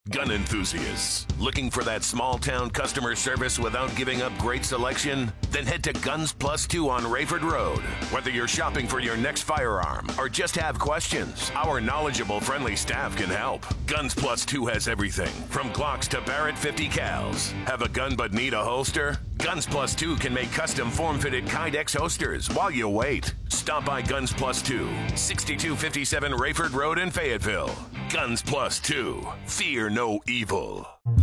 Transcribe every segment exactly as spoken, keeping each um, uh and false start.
Gun enthusiasts, looking for that small-town customer service without giving up great selection? Then head to Guns Plus Two on Rayford Road. Whether you're shopping for your next firearm or just have questions, our knowledgeable, friendly staff can help. Guns Plus Two has everything, from Glocks to Barrett fifty cals. Have a gun but need a holster? Guns Plus Two can make custom form-fitted Kydex holsters while you wait. Stop by Guns Plus Two, sixty-two fifty-seven Rayford Road in Fayetteville. Guns Plus Two. Fear no evil.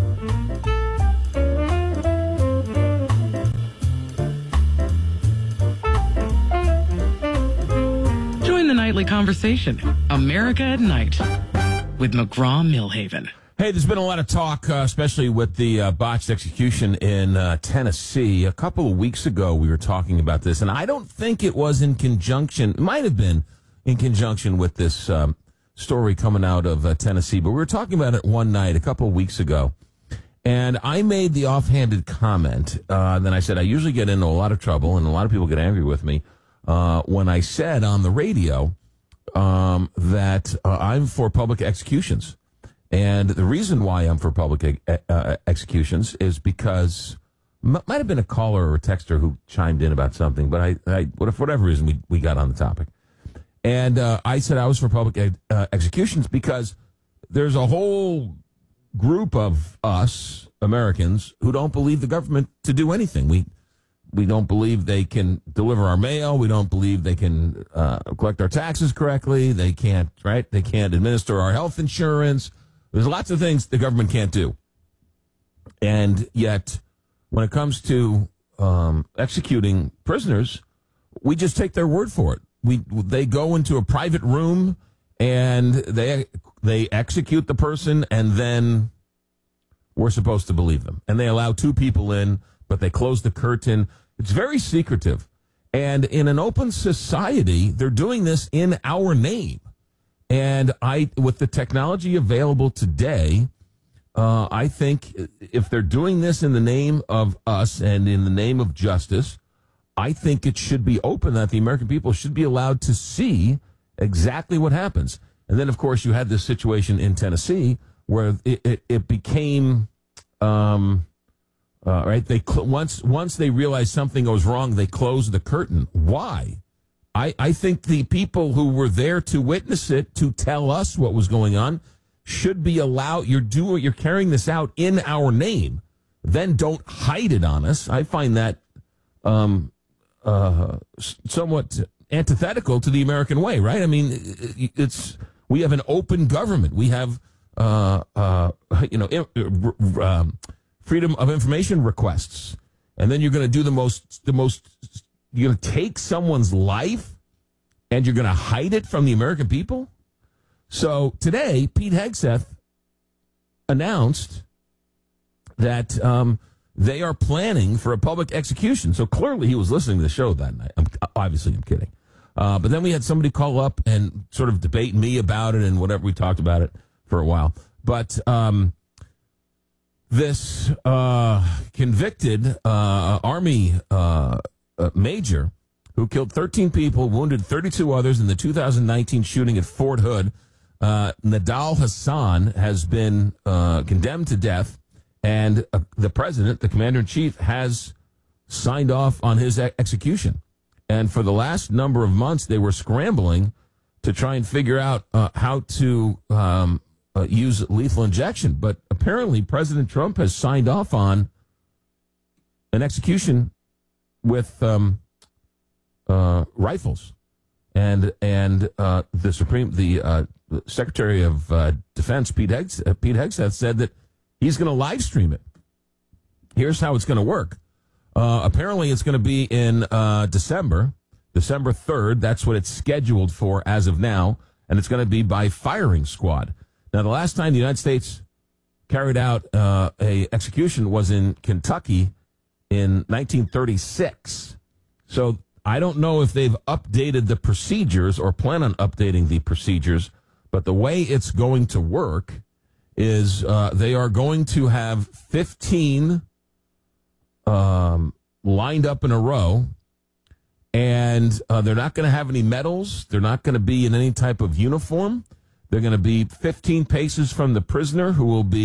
Join the nightly conversation, America at Night, with McGraw-Millhaven. Hey, there's been a lot of talk, uh, especially with the uh, botched execution in uh, Tennessee. A couple of weeks ago, we were talking about this, and I don't think it was in conjunction, it might have been in conjunction with this um, story coming out of uh, Tennessee, but we were talking about it one night a couple of weeks ago, and I made the offhanded comment. Uh, then I said I usually get into a lot of trouble, and a lot of people get angry with me uh, when I said on the radio um, that uh, I'm for public executions. And the reason why I'm for public uh, executions is because m- might have been a caller or a texter who chimed in about something, but I, I for whatever reason, we, we got on the topic. And uh, I said I was for public ed- uh, executions because there's a whole group of us, Americans, who don't believe the government to do anything. We we don't believe they can deliver our mail. We don't believe they can uh, collect our taxes correctly. They can't, right? They can't administer our health insurance. There's lots of things the government can't do. And yet, when it comes to um, executing prisoners, we just take their word for it. We They go into a private room and they they execute the person, and then we're supposed to believe them. And they allow two people in, but they close the curtain. It's very secretive. And in an open society, they're doing this in our name. And I, with the technology available today, uh, I think if they're doing this in the name of us and in the name of justice, I think it should be open, that the American people should be allowed to see exactly what happens. And then, of course, you had this situation in Tennessee where it, it, it became, um, uh, right? They cl- once once they realized something was wrong, they closed the curtain. Why? I, I think the people who were there to witness it, to tell us what was going on, should be allowed. You're doing, you're carrying this out in our name. Then don't hide it on us. I find that um, uh, somewhat antithetical to the American way, right? I mean, it's we have an open government. We have uh, uh, you know um, freedom of information requests, and then you're going to do the most the most. You're going to take someone's life and you're going to hide it from the American people? So today, Pete Hegseth announced that um, they are planning for a public execution. So clearly he was listening to the show that night. I'm, obviously, I'm kidding. Uh, but then we had somebody call up and sort of debate me about it and whatever. We talked about it for a while. But um, this uh, convicted uh, Army uh Uh, major who killed thirteen people, wounded thirty-two others in the two thousand nineteen shooting at Fort Hood. Uh, Nidal Hasan has been uh, condemned to death, and uh, the president, the commander-in-chief, has signed off on his e- execution. And for the last number of months, they were scrambling to try and figure out uh, how to um, uh, use lethal injection. But apparently President Trump has signed off on an execution with um, uh, rifles, and and uh, the Supreme, the uh, Secretary of uh, Defense, Pete Hegseth, uh, Pete Hegseth, said that he's going to live stream it. Here's how it's going to work. Uh, apparently, it's going to be in uh, December, December third. That's what it's scheduled for as of now, and it's going to be by firing squad. Now, the last time the United States carried out uh, a execution was in Kentucky in nineteen thirty-six. So I don't know if they've updated the procedures or plan on updating the procedures, but the way it's going to work is uh, they are going to have fifteen um, lined up in a row, and uh, they're not going to have any medals. They're not going to be in any type of uniform. They're going to be fifteen paces from the prisoner, who will be